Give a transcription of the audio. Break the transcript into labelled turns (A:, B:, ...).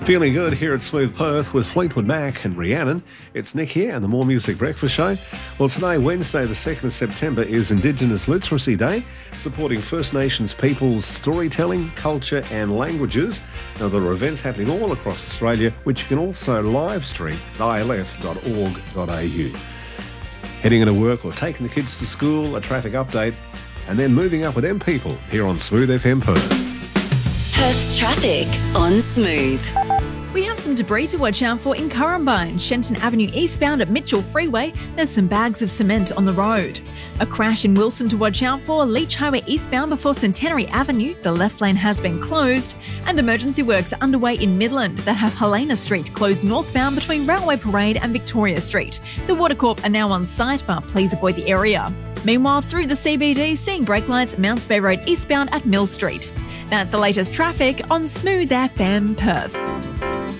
A: Feeling good here at Smooth Perth with Fleetwood Mac and Rhiannon. It's Nick here and the More Music Breakfast Show. Well, today, Wednesday the 2nd of September, is Indigenous Literacy Day, supporting First Nations people's storytelling, culture and languages. Now, there are events happening all across Australia, which you can also live stream at ilf.org.au. Heading into work or taking the kids to school, a traffic update, and then moving up with them people here on Smooth FM Perth.
B: Perth's traffic on Smooth.
C: We have some debris to watch out for in Currumbine, Shenton Avenue eastbound at Mitchell Freeway. There's some bags of cement on the road. A crash in Wilson to watch out for, Leach Highway eastbound before Centenary Avenue. The left lane has been closed. And emergency works are underway in Midland that have Helena Street closed northbound between Railway Parade and Victoria Street. The Water Corp are now on site, but please avoid the area. Meanwhile, through the CBD, seeing brake lights Mounts Bay Road eastbound at Mill Street. That's the latest traffic on Smooth FM Perth.